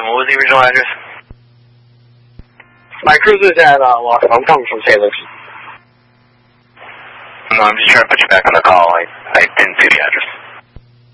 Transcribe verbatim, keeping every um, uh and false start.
eleven. What was the original address? My cruiser's at, uh, Lost. I'm coming from Sailors. No, I'm just trying to put you back on the call. I, I didn't see the address.